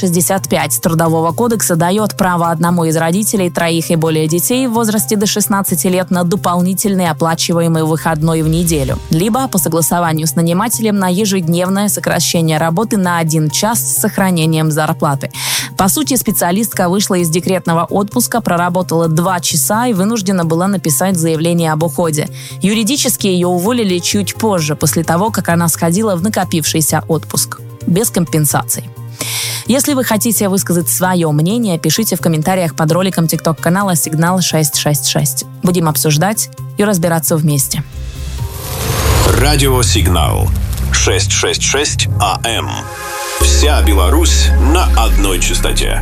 265 Трудового кодекса дает право одному из родителей 3 и более детей в возрасте до 16 лет на дополнительный оплачиваемый выходной в неделю, либо по согласованию с нанимателем на ежедневное сокращение работы на 1 час с сохранением зарплаты. По сути, специалистка вышла из декретного отпуска, проработала 2 часа и вынуждена была написать заявление об уходе. Юридически ее уволили чуть позже, после того, как она сходила в накопившийся отпуск. Без компенсаций. Если вы хотите высказать свое мнение, пишите в комментариях под роликом TikTok-канала «Сигнал 666». Будем обсуждать и разбираться вместе. Радиосигнал 666 АМ. Вся Беларусь на одной частоте.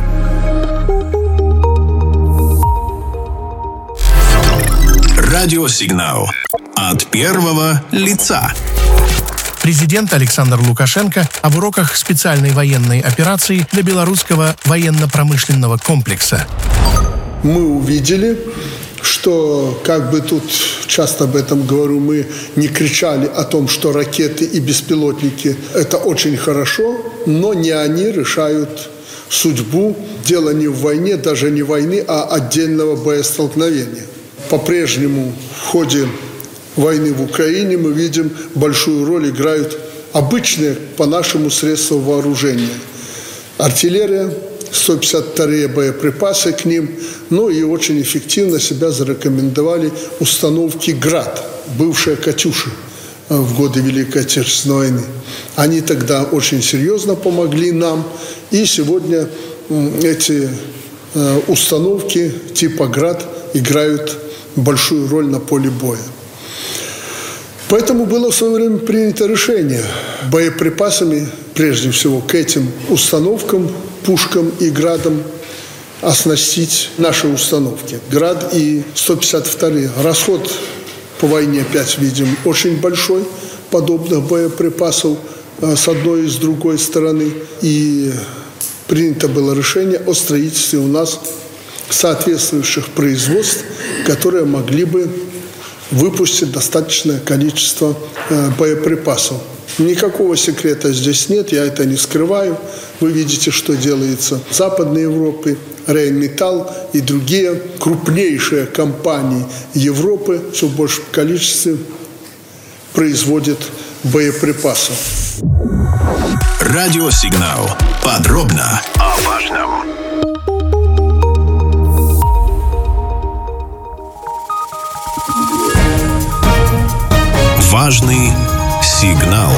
Радиосигнал от первого лица. Президент Александр Лукашенко об уроках специальной военной операции для белорусского военно-промышленного комплекса. Мы увидели, что, как бы тут часто об этом говорю, мы не кричали о том, что ракеты и беспилотники – это очень хорошо, но не они решают судьбу. Дело не в войне, даже не войны, а отдельного боестолкновения. По-прежнему в ходе войны в Украине мы видим, большую роль играют обычные, по-нашему, средства вооружения. Артиллерия, 152-е боеприпасы к ним, ну и очень эффективно себя зарекомендовали установки «Град», бывшая «Катюша» в годы Великой Отечественной войны. Они тогда очень серьезно помогли нам, и сегодня эти установки типа «Град» играют большую роль на поле боя. Поэтому было в свое время принято решение боеприпасами, прежде всего, к этим установкам, пушкам и «Градам» оснастить наши установки. «Град» и 152-е. Расход по войне, опять видим, очень большой подобных боеприпасов с одной и с другой стороны. И принято было решение о строительстве у нас соответствующих производств, которые могли бы выпустить достаточное количество боеприпасов. Никакого секрета здесь нет, я это не скрываю. Вы видите, что делается в Западной Европе. Рейнметалл и другие крупнейшие компании Европы все в большем количестве производят боеприпасов. Радиосигнал. Подробно о важном. Важный сигнал.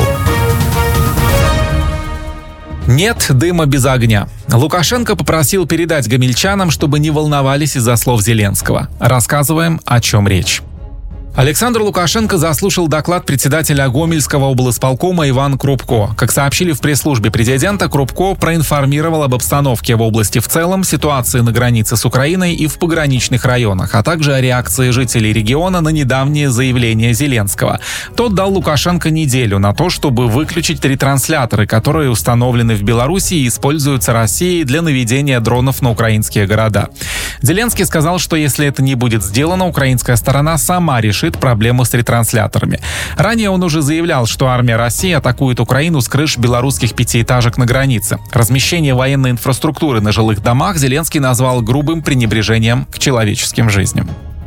Нет дыма без огня. Лукашенко попросил передать гомельчанам, чтобы не волновались из-за слов Зеленского. Рассказываем, о чем речь. Александр Лукашенко заслушал доклад председателя Гомельского облисполкома Ивана Крупко. Как сообщили в пресс-службе президента, Крупко проинформировал об обстановке в области в целом, ситуации на границе с Украиной и в пограничных районах, а также о реакции жителей региона на недавнее заявление Зеленского. Тот дал Лукашенко неделю на то, чтобы выключить ретрансляторы, которые установлены в Беларуси и используются Россией для наведения дронов на украинские города. Зеленский сказал, что если это не будет сделано, украинская сторона сама решит проблему с ретрансляторами. Ранее он уже заявлял, что армия России атакует Украину с крыш белорусских пятиэтажек на границе. Размещение военной инфраструктуры на жилых домах Зеленский назвал грубым пренебрежением к человеческим жизням.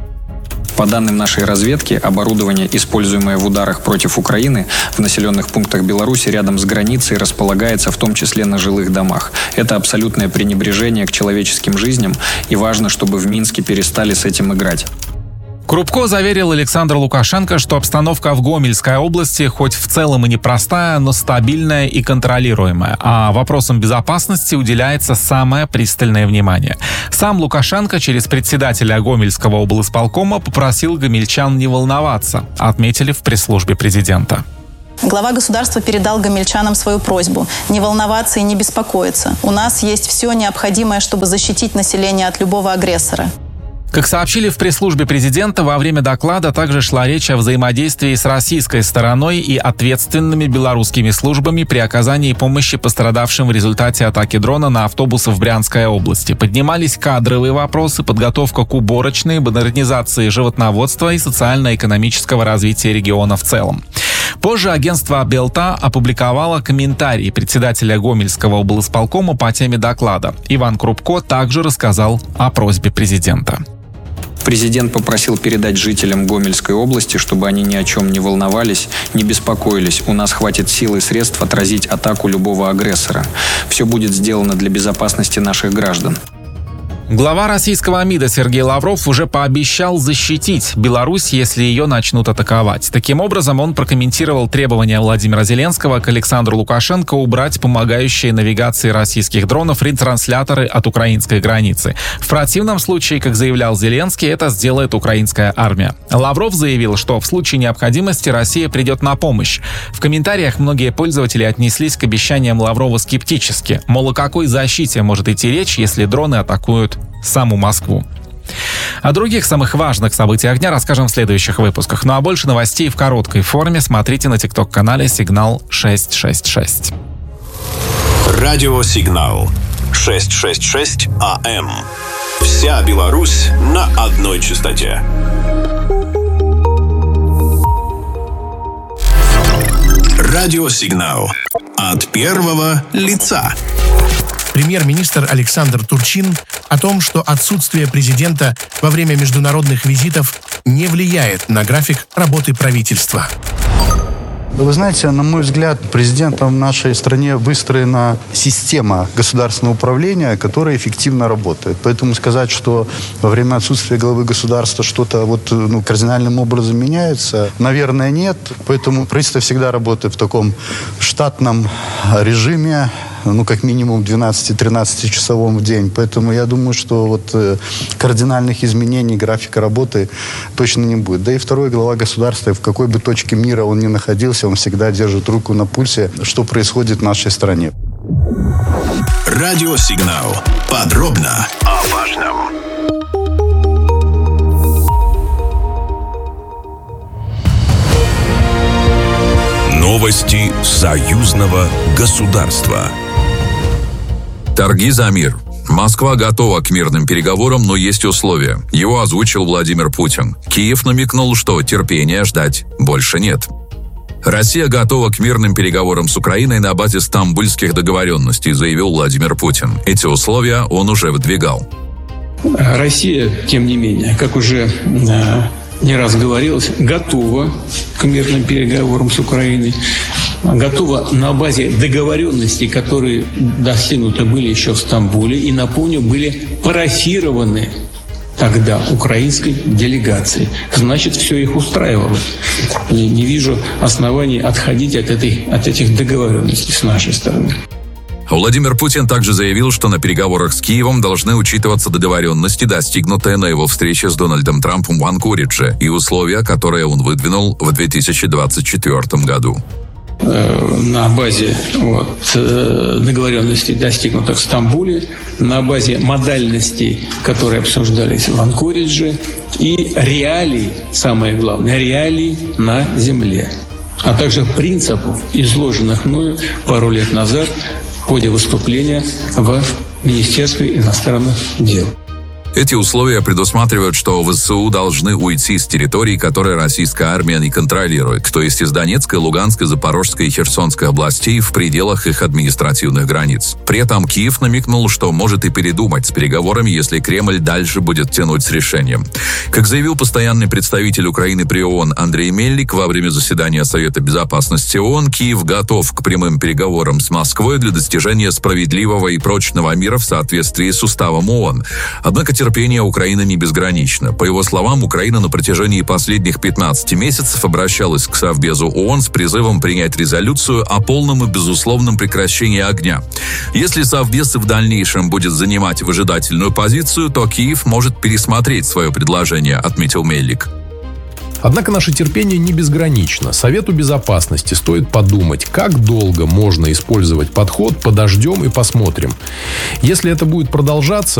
По данным нашей разведки, оборудование, используемое в ударах против Украины в населенных пунктах Беларуси рядом с границей, располагается в том числе на жилых домах. Это абсолютное пренебрежение к человеческим жизням, и важно, чтобы в Минске перестали с этим играть. Крупко заверил Александра Лукашенко, что обстановка в Гомельской области хоть в целом и непростая, но стабильная и контролируемая, а вопросам безопасности уделяется самое пристальное внимание. Сам Лукашенко через председателя Гомельского облисполкома попросил гомельчан не волноваться, отметили в пресс-службе президента. Глава государства передал гомельчанам свою просьбу не волноваться и не беспокоиться. У нас есть все необходимое, чтобы защитить население от любого агрессора. Как сообщили в пресс-службе президента, во время доклада также шла речь о взаимодействии с российской стороной и ответственными белорусскими службами при оказании помощи пострадавшим в результате атаки дрона на автобусы в Брянской области. Поднимались кадровые вопросы, подготовка к уборочной, модернизации животноводства и социально-экономического развития региона в целом. Позже агентство Белта опубликовало комментарии председателя Гомельского облисполкома по теме доклада. Иван Крупко также рассказал о просьбе президента. Президент попросил передать жителям Гомельской области, чтобы они ни о чем не волновались, не беспокоились. У нас хватит сил и средств отразить атаку любого агрессора. Все будет сделано для безопасности наших граждан. Глава российского МИДа Сергей Лавров уже пообещал защитить Беларусь, если ее начнут атаковать. Таким образом, он прокомментировал требования Владимира Зеленского к Александру Лукашенко убрать помогающие навигации российских дронов ретрансляторы от украинской границы. В противном случае, как заявлял Зеленский, это сделает украинская армия. Лавров заявил, что в случае необходимости Россия придет на помощь. В комментариях многие пользователи отнеслись к обещаниям Лаврова скептически. Мол, о какой защите может идти речь, если дроны атакуют саму Москву. О других самых важных событиях дня расскажем в следующих выпусках. Ну а больше новостей в короткой форме смотрите на TikTok-канале «Сигнал 666». Радиосигнал 666 АМ. Вся Беларусь на одной частоте. Радиосигнал от первого лица. Премьер-министр Александр Турчин о том, что отсутствие президента во время международных визитов не влияет на график работы правительства. Вы знаете, на мой взгляд, президентом в нашей стране выстроена система государственного управления, которая эффективно работает. Поэтому сказать, что во время отсутствия главы государства что-то кардинальным образом меняется, наверное, нет. Поэтому правительство всегда работает в таком штатном режиме, как минимум 12-13 часовом в день. Поэтому я думаю, что кардинальных изменений графика работы точно не будет. Да и второй глава государства, в какой бы точке мира он ни находился, он всегда держит руку на пульсе, что происходит в нашей стране. Радиосигнал. Подробно о важном. Новости союзного государства. Торги за мир. Москва готова к мирным переговорам, но есть условия. Его озвучил Владимир Путин. Киев намекнул, что терпения ждать больше нет. Россия готова к мирным переговорам с Украиной на базе стамбульских договоренностей, заявил Владимир Путин. Эти условия он уже выдвигал. Россия, тем не менее, как уже не раз говорилось, готова к мирным переговорам с Украиной, готова на базе договоренностей, которые достигнуты были еще в Стамбуле, и, напомню, были парафированы тогда украинской делегацией. Значит, все их устраивало. Не вижу оснований отходить от этих договоренностей с нашей стороны. Владимир Путин также заявил, что на переговорах с Киевом должны учитываться договоренности, достигнутые на его встрече с Дональдом Трампом в Анкоридже, и условия, которые он выдвинул в 2024 году. На базе договоренностей, достигнутых в Стамбуле, на базе модальностей, которые обсуждались в Анкоридже, и реалий, самое главное, реалий на земле, а также принципов, изложенных мною пару лет назад в ходе выступления в Министерстве иностранных дел. Эти условия предусматривают, что ВСУ должны уйти с территорий, которые российская армия не контролирует, то есть из Донецкой, Луганской, Запорожской и Херсонской областей в пределах их административных границ. При этом Киев намекнул, что может и передумать с переговорами, если Кремль дальше будет тянуть с решением. Как заявил постоянный представитель Украины при ООН Андрей Мельник во время заседания Совета Безопасности ООН, Киев готов к прямым переговорам с Москвой для достижения справедливого и прочного мира в соответствии с уставом ООН. Однако терпение Украины не безгранично. По его словам, Украина на протяжении последних 15 месяцев обращалась к Совбезу ООН с призывом принять резолюцию о полном и безусловном прекращении огня. Если Совбез и в дальнейшем будет занимать выжидательную позицию, то Киев может пересмотреть свое предложение, отметил Мельник. Однако наше терпение не безгранично. Совету Безопасности стоит подумать, как долго можно использовать подход «подождем и посмотрим». Если это будет продолжаться,